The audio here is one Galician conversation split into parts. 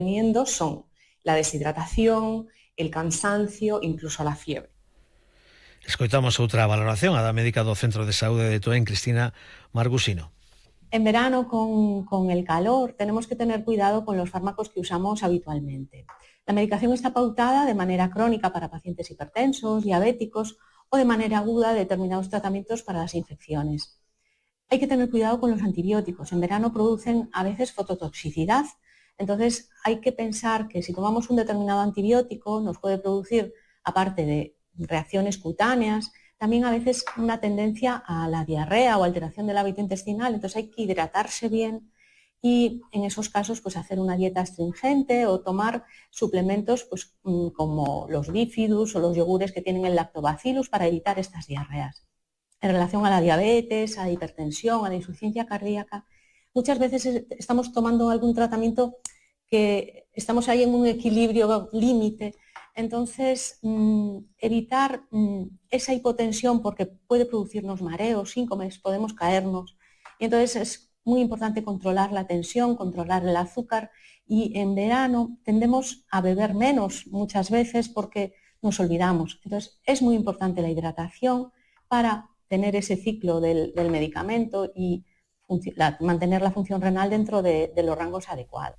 teniendo son la deshidratación, el cansancio, incluso la fiebre. Escoitamos outra valoración, a da médica do Centro de Saúde de Toen, Cristina Margusino. En verano, con el calor, tenemos que tener cuidado con los fármacos que usamos habitualmente. La medicación está pautada de manera crónica para pacientes hipertensos, diabéticos o de manera aguda determinados tratamientos para las infecciones. Hay que tener cuidado con los antibióticos. En verano producen a veces fototoxicidad, entonces hay que pensar que si tomamos un determinado antibiótico nos puede producir, aparte de reacciones cutáneas, también a veces una tendencia a la diarrea o alteración del hábito intestinal, entonces hay que hidratarse bien y en esos casos pues hacer una dieta astringente o tomar suplementos pues, como los bifidus o los yogures que tienen el lactobacillus para evitar estas diarreas. En relación a la diabetes, a la hipertensión, a la insuficiencia cardíaca, muchas veces estamos tomando algún tratamiento que estamos ahí en un equilibrio límite. Entonces, evitar esa hipotensión porque puede producirnos mareos, síncopes, podemos caernos. Y entonces es muy importante controlar la tensión, controlar el azúcar y en verano tendemos a beber menos muchas veces porque nos olvidamos. Entonces es muy importante la hidratación para tener ese ciclo del medicamento y mantener la función renal dentro de los rangos adecuados.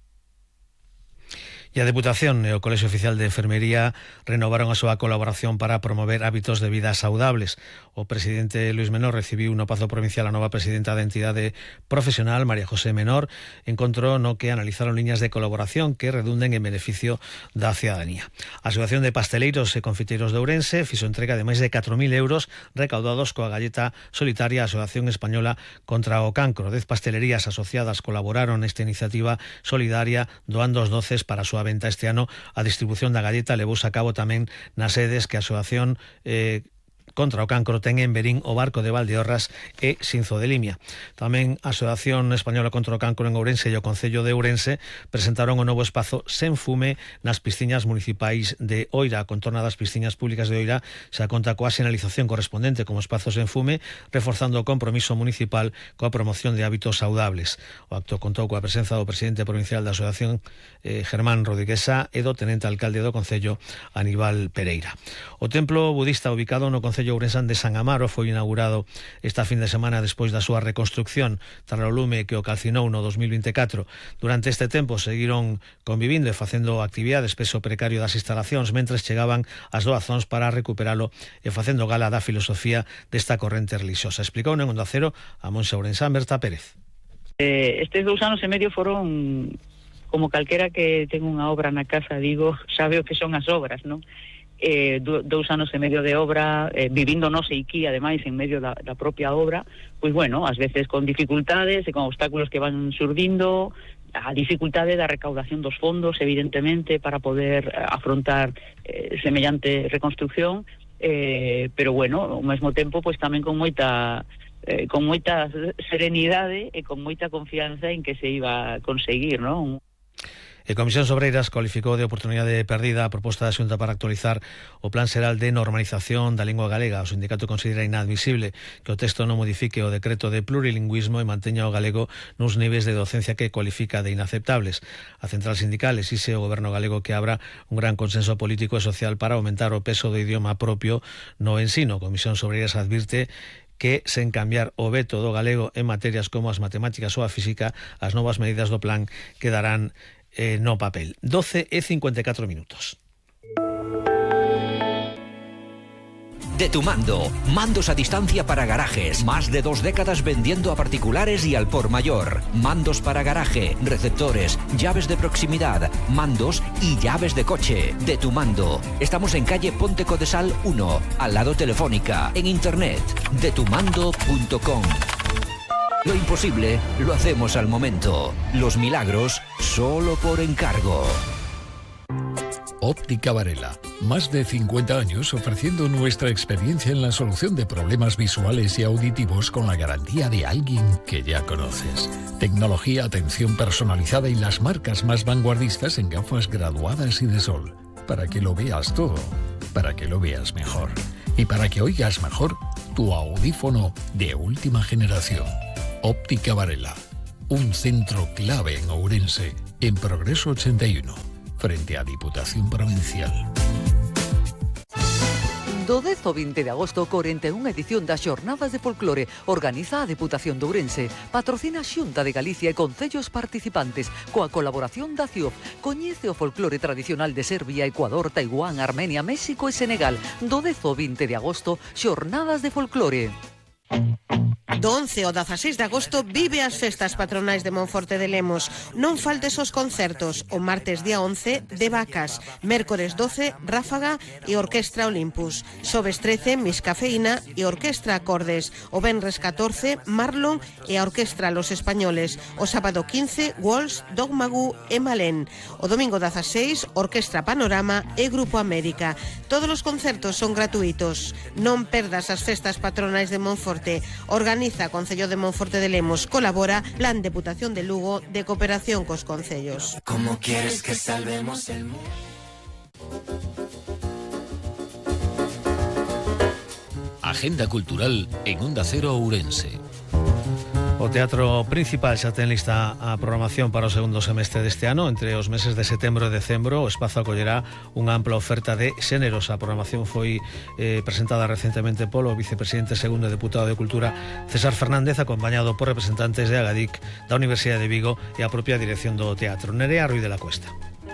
E a Deputación e o Colexio Oficial de Enfermería renovaron a súa colaboración para promover hábitos de vida saudables. O presidente Luis Menor recibiu no Pazo Provincial a nova presidenta da entidade profesional, María José Menor, encontro no que analizaron liñas de colaboración que redunden en beneficio da cidadanía. A Asociación de Pasteleiros e Confiteiros de Ourense fixo entrega de máis de 4.000 euros recaudados coa galleta solitaria a Asociación Española contra o Cancro. 10 pastelerías asociadas colaboraron nesta iniciativa solidaria doando os doces para a súa venta este ano. A distribución da galleta levouse a cabo tamén nas sedes que a Asociación contra o Cancro ten en Verín, o Barco de Valdeorras e Sinzo de Limia. Tamén a Asociación Española contra o Cancro en Ourense e o Concello de Ourense presentaron o novo espazo Sen Fume nas piscinas municipais de Oira. A contorna das piscinas públicas de Oira xa conta coa sinalización correspondente como espazo Sen Fume, reforzando o compromiso municipal coa promoción de hábitos saudables. O acto contou coa presenza do presidente provincial da Asociación, Germán Rodríguez e do tenente alcalde do Concello, Aníbal Pereira. O templo budista ubicado no Concello Ourensán de San Amaro foi inaugurado esta fin de semana despois da súa reconstrucción tras o lume que o calcinou no 2024. Durante este tempo seguiron convivindo e facendo actividades peso precario das instalacións mentres chegaban as doazóns para recuperalo e facendo gala da filosofía desta corrente religiosa. Explicou en Onda Cero a monxa ourensán Berta Pérez. Estes 2 anos e medio foron como calquera que ten unha obra na casa, digo, sabe o que son as obras, non? 2 anos e medio de obra, vivindo no Seiquí, ademais, en medio da propia obra, pois bueno, ás veces con dificultades e con obstáculos que van surdindo, a dificultade da recaudación dos fondos, evidentemente, para poder afrontar semellante reconstrucción, pero bueno, ao mesmo tempo, pois tamén con moita serenidade e con moita confianza en que se iba a conseguir, non? A Comisión Sobreiras cualificou de oportunidade perdida a proposta da Xunta para actualizar o Plan Xeral de Normalización da Lingua Galega. O sindicato considera inadmisible que o texto non modifique o decreto de plurilingüismo e manteña o galego nuns niveis de docencia que cualifica de inaceptables. A central sindical exixe ao goberno galego que abra un gran consenso político e social para aumentar o peso do idioma propio no ensino. A Comisión Sobreiras advirte que, sen cambiar o veto do galego en materias como as matemáticas ou a física, as novas medidas do plan quedarán no papel. 12:54 minutos. De Tu Mando, mandos a distancia para garajes, más de 2 décadas vendiendo a particulares y al por mayor. Mandos para garaje, receptores, llaves de proximidad, mandos y llaves de coche. De Tu Mando. Estamos en calle Ponte Codesal 1, al lado Telefónica, en internet, detumando.com. Lo imposible lo hacemos al momento. Los milagros solo por encargo. Óptica Varela. Más de 50 años ofreciendo nuestra experiencia en la solución de problemas visuales y auditivos con la garantía de alguien que ya conoces. Tecnología, atención personalizada y las marcas más vanguardistas en gafas graduadas y de sol. Para que lo veas todo. Para que lo veas mejor. Y para que oigas mejor tu audífono de última generación. Óptica Varela. un centro clave en Ourense, en Progreso 81, frente a Diputación Provincial. Do 10 ao 20 de agosto, 41 edición das Xornadas de Folclore organiza a Deputación de Ourense, patrocina a Xunta de Galicia e concellos participantes, coa colaboración da CIOF. Coñece o folclore tradicional de Serbia, Ecuador, Taiwán, Armenia, México e Senegal. Do 10 ao 20 de agosto, Xornadas de Folclore. Do 11 ao 16 de agosto vive as festas patronais de Monforte de Lemos. Non faltes os concertos. O martes día 11, de Vacas. Mércores 12, Ráfaga e Orquestra Olympus. Xoves 13, Miss Cafeína e Orquestra Acordes. O venres 14, Marlon e a Orquestra Los Españoles. O sábado 15, Walsh, Dogmagu e Malén. O domingo 16, Orquestra Panorama e Grupo América. Todos os concertos son gratuitos. Non perdas as festas patronais de Monforte. Organiza Concello de Monforte de Lemos, colabora Plan Deputación de Lugo de cooperación cos concellos. ¿Cómo quieres que salvemos el mundo? Agenda cultural en Onda Cero Ourense. O Teatro Principal xa ten lista a programación para o segundo semestre deste ano. Entre os meses de setembro e decembro o espazo acollerá unha ampla oferta de xéneros. A programación foi presentada recentemente polo vicepresidente segundo e deputado de Cultura César Fernández, acompañado por representantes de Agadic, da Universidade de Vigo e a propia dirección do teatro. Nerea Ruiz de la Cuesta.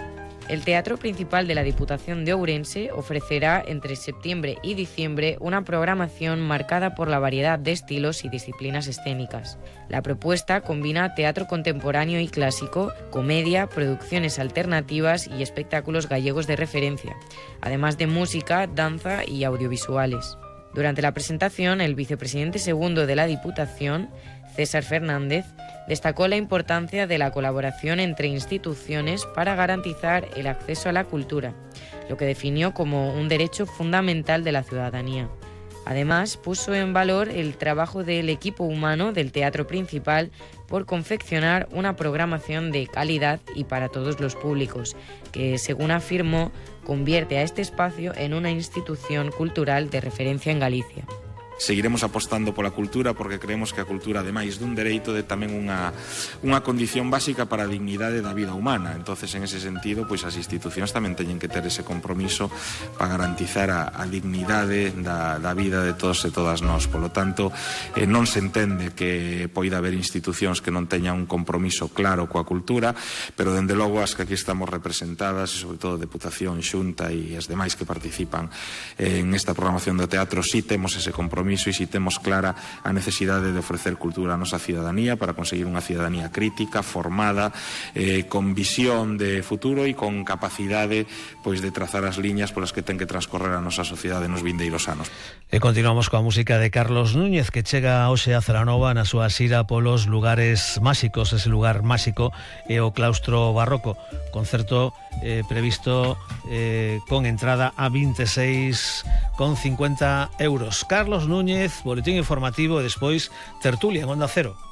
El Teatro Principal de la Diputación de Ourense ofrecerá entre septiembre y diciembre una programación marcada por la variedad de estilos y disciplinas escénicas. La propuesta combina teatro contemporáneo y clásico, comedia, producciones alternativas y espectáculos gallegos de referencia, además de música, danza y audiovisuales. Durante la presentación, el vicepresidente segundo de la Diputación, César Fernández, destacó la importancia de la colaboración entre instituciones para garantizar el acceso a la cultura, lo que definió como un derecho fundamental de la ciudadanía. Además, puso en valor el trabajo del equipo humano del Teatro Principal por confeccionar una programación de calidad y para todos los públicos, que, según afirmó, convierte a este espacio en una institución cultural de referencia en Galicia. Seguiremos apostando pola cultura porque creemos que a cultura, ademais dun dereito, é tamén unha condición básica para a dignidade da vida humana. Entonces, en ese sentido, pois as institucións tamén teñen que ter ese compromiso para garantizar a dignidade da vida de todos e todas nós. Polo tanto, non se entende que poida haber institucións que non teñan un compromiso claro coa cultura, pero dende logo as que aquí estamos representadas, e sobre todo Deputación, Xunta e as demais que participan en esta programación do teatro, sí temos ese compromiso e si temos clara a necesidade de ofrecer cultura á nosa cidadanía para conseguir unha cidadanía crítica, formada, con visión de futuro e con capacidade pois de trazar as liñas polas que ten que transcorrer a nosa sociedade nos vindeiros anos. E continuamos coa música de Carlos Núñez, que chega hoxe a Celanova na súa xira polos lugares máxicos. Ese lugar máxico é o claustro barroco. Concerto previsto con entrada a 26,50 euros. Carlos Núñez, boletín informativo e despois tertulia en Onda Cero.